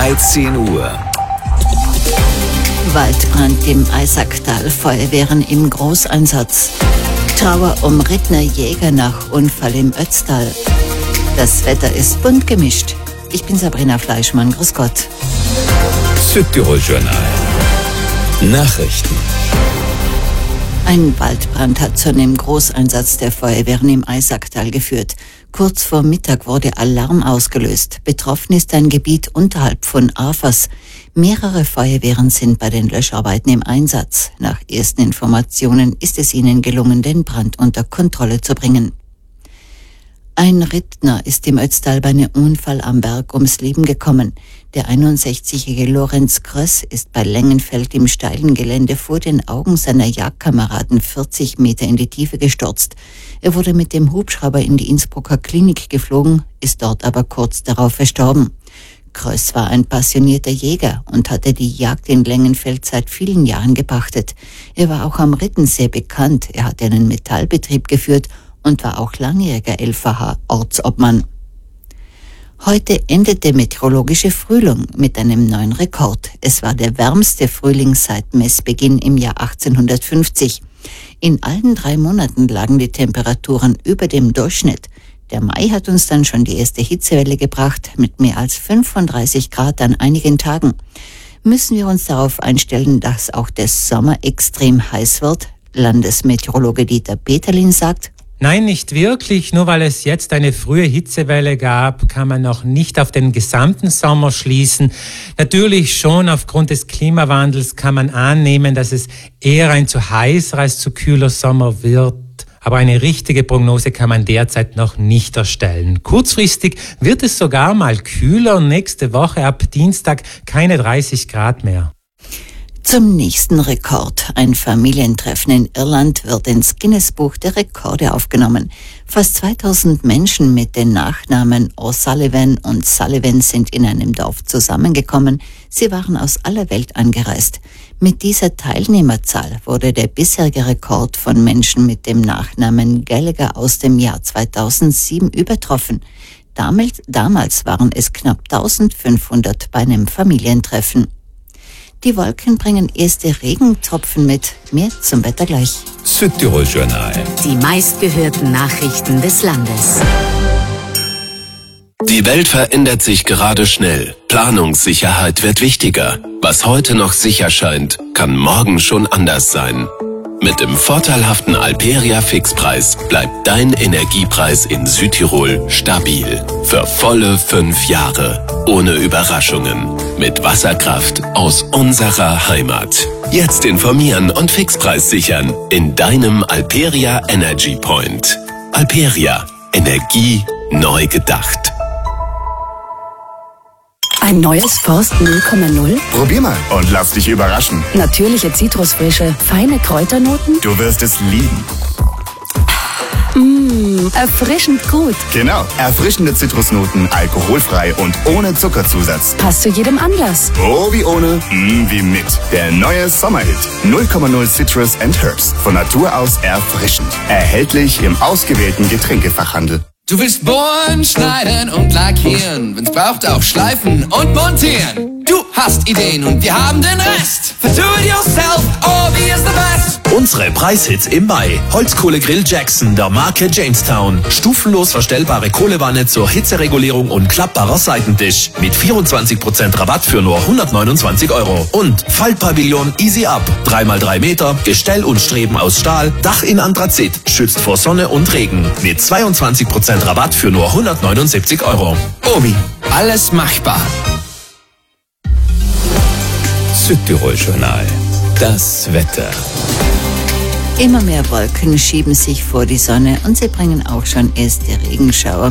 13 Uhr. Waldbrand im Eisacktal, Feuerwehren im Großeinsatz. Trauer um Rittner Jäger nach Unfall im Ötztal. Das Wetter ist bunt gemischt. Ich bin Sabrina Fleischmann, grüß Gott. Südtirol Journal. Nachrichten. Ein Waldbrand hat zu einem Großeinsatz der Feuerwehren im Eisacktal geführt. Kurz vor Mittag wurde Alarm ausgelöst. Betroffen ist ein Gebiet unterhalb von Afers. Mehrere Feuerwehren sind bei den Löscharbeiten im Einsatz. Nach ersten Informationen ist es ihnen gelungen, den Brand unter Kontrolle zu bringen. Ein Rittner ist im Ötztal bei einem Unfall am Berg ums Leben gekommen. Der 61-jährige Lorenz Kröss ist bei Längenfeld im steilen Gelände vor den Augen seiner Jagdkameraden 40 Meter in die Tiefe gestürzt. Er wurde mit dem Hubschrauber in die Innsbrucker Klinik geflogen, ist dort aber kurz darauf verstorben. Kröss war ein passionierter Jäger und hatte die Jagd in Längenfeld seit vielen Jahren gepachtet. Er war auch am Rittensee bekannt. Er hatte einen Metallbetrieb geführt und war auch langjähriger LVH-Ortsobmann. Heute endete meteorologische Frühling mit einem neuen Rekord. Es war der wärmste Frühling seit Messbeginn im Jahr 1850. In allen 3 Monaten lagen die Temperaturen über dem Durchschnitt. Der Mai hat uns dann schon die erste Hitzewelle gebracht, mit mehr als 35 Grad an einigen Tagen. Müssen wir uns darauf einstellen, dass auch der Sommer extrem heiß wird? Landesmeteorologe Dieter Peterlin sagt: Nein, nicht wirklich. Nur weil es jetzt eine frühe Hitzewelle gab, kann man noch nicht auf den gesamten Sommer schließen. Natürlich schon aufgrund des Klimawandels kann man annehmen, dass es eher ein zu heißer als zu kühler Sommer wird. Aber eine richtige Prognose kann man derzeit noch nicht erstellen. Kurzfristig wird es sogar mal kühler. Nächste Woche ab Dienstag keine 30 Grad mehr. Zum nächsten Rekord. Ein Familientreffen in Irland wird ins Guinness-Buch der Rekorde aufgenommen. Fast 2000 Menschen mit den Nachnamen O'Sullivan und Sullivan sind in einem Dorf zusammengekommen. Sie waren aus aller Welt angereist. Mit dieser Teilnehmerzahl wurde der bisherige Rekord von Menschen mit dem Nachnamen Gallagher aus dem Jahr 2007 übertroffen. Damals waren es knapp 1500 bei einem Familientreffen. Die Wolken bringen erste Regentropfen mit. Mehr zum Wetter gleich. Südtirol Journal. Die meistgehörten Nachrichten des Landes. Die Welt verändert sich gerade schnell. Planungssicherheit wird wichtiger. Was heute noch sicher scheint, kann morgen schon anders sein. Mit dem vorteilhaften Alperia Fixpreis bleibt dein Energiepreis in Südtirol stabil. Für volle 5 Jahre. Ohne Überraschungen. Mit Wasserkraft aus unserer Heimat. Jetzt informieren und Fixpreis sichern in deinem Alperia Energy Point. Alperia. Energie neu gedacht. Ein neues Forst 0,0? Probier mal und lass dich überraschen. Natürliche Zitrusfrische, feine Kräuternoten? Du wirst es lieben. Erfrischend gut. Genau, erfrischende Zitrusnoten, alkoholfrei und ohne Zuckerzusatz. Passt zu jedem Anlass. Oh, wie ohne, wie mit. Der neue Sommerhit. 0,0 Citrus and Herbs. Von Natur aus erfrischend. Erhältlich im ausgewählten Getränkefachhandel. Du willst bohren, schneiden und lackieren, wenn's braucht auch schleifen und montieren. Du hast Ideen und wir haben den Rest. For do it yourself, Obi is the best. Unsere Preishits im Mai. Holzkohlegrill Jackson der Marke Jamestown. Stufenlos verstellbare Kohlewanne zur Hitzeregulierung und klappbarer Seitentisch. Mit 24% Rabatt für nur 129 €. Und Faltpavillon Easy Up. 3x3 Meter, Gestell und Streben aus Stahl, Dach in Anthrazit, schützt vor Sonne und Regen. Mit 22% Rabatt für nur 179 €. Obi, alles machbar. Südtirol Journal. Das Wetter. Immer mehr Wolken schieben sich vor die Sonne und sie bringen auch schon erste Regenschauer